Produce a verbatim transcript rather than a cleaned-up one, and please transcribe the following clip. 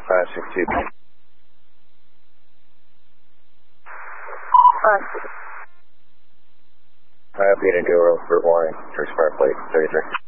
five six two. five six. I have Peter Duro for warning for Spark Plate thirty-three.